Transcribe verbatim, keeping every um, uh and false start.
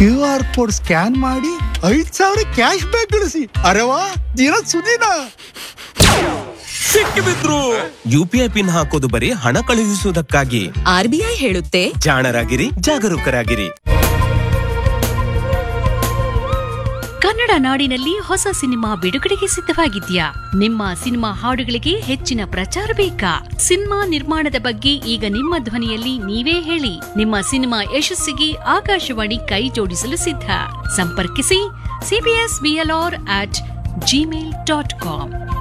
Q R code scan ಮಾಡಿ ಐದ್ ಸಾವಿರ ಕ್ಯಾಶ್ ಬ್ಯಾಕ್ ಗಳಿಸಿ. ಅರೆ ವಾ, ದಿನ ಸುದಿನ ಸಿಕ್ಕಿಬಿದ್ರು. ಯುಪಿಐ ಪಿನ್ ಹಾಕೋದು ಬರೀ ಹಣ ಕಳುಹಿಸುವುದಕ್ಕಾಗಿ. ಆರ್ಬಿಐ ಹೇಳುತ್ತೆ, ಜಾಣರಾಗಿರಿ, ಜಾಗರೂಕರಾಗಿರಿ. ಕನ್ನಡ ನಾಡಿನಲ್ಲಿ ಹೊಸ ಸಿನಿಮಾ ಬಿಡುಗಡೆಗೆ ಸಿದ್ಧವಾಗಿದ್ಯಾ? ನಿಮ್ಮ ಸಿನಿಮಾ ಹಾಡುಗಳಿಗೆ ಹೆಚ್ಚಿನ ಪ್ರಚಾರ ಬೇಕಾ? ಸಿನಿಮಾ ನಿರ್ಮಾಣದ ಬಗ್ಗೆ ಈಗ ನಿಮ್ಮ ಧ್ವನಿಯಲ್ಲಿ ನೀವೇ ಹೇಳಿ. ನಿಮ್ಮ ಸಿನಿಮಾ ಯಶಸ್ಸಿಗೆ ಆಕಾಶವಾಣಿ ಕೈ ಜೋಡಿಸಲು ಸಿದ್ಧ. ಸಂಪರ್ಕಿಸಿ CBS BLR at Gmail dot com.